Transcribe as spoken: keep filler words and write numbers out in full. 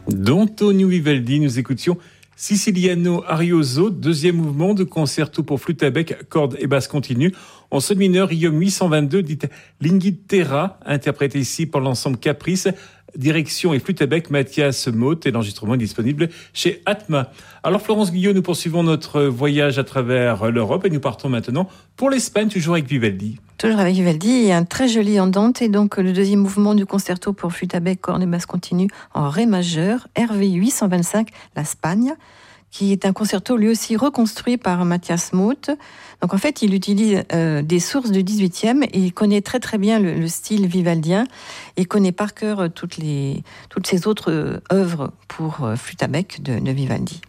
D'Antonio Vivaldi, nous écoutions Siciliano Arioso, deuxième mouvement de concerto pour flûte à bec, cordes et basse continue. En sol mineur, I O M huit cent vingt-deux, dit Linguitera, interprété ici par l'ensemble Caprice. Direction et flûte à bec, Mathias Moth, et l'enregistrement est disponible chez Atma. Alors Florence Guyot, nous poursuivons notre voyage à travers l'Europe et nous partons maintenant pour l'Espagne, toujours avec Vivaldi. Toujours avec Vivaldi, et un très joli andante, et donc le deuxième mouvement du concerto pour flûte à bec, cordes et basse continue en ré majeur, R V huit cent vingt-cinq, la Spagne, qui est un concerto lui aussi reconstruit par Mathias Moth. Donc en fait, il utilise euh, des sources du dix-huitième et il connaît très très bien le, le style vivaldien. Il connaît par cœur toutes les toutes ses autres œuvres pour euh, flûte à bec de, de Vivaldi.